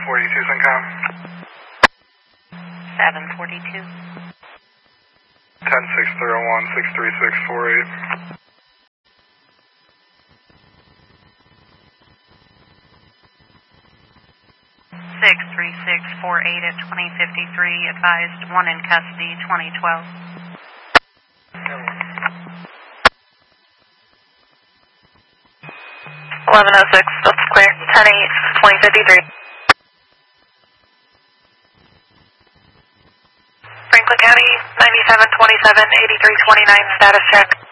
742 Syncom. 742. 10601 63648. 63648 at 2053, advised 1 in custody, 2012. 1106, that's clear. 10-8, 2053. Franklin County, 9727, 8329, status check.